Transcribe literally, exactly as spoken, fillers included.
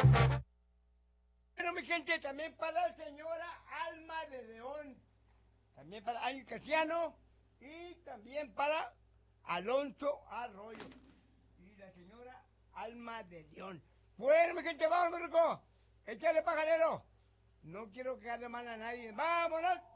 Bueno, mi gente, también para la señora Alma de León, también para Ángel Casiano y también para Alonso Arroyo y la señora Alma de León. Bueno, mi gente, vamos, mi rico, échale pajarero. No quiero quedarle mal a nadie. ¡Vámonos!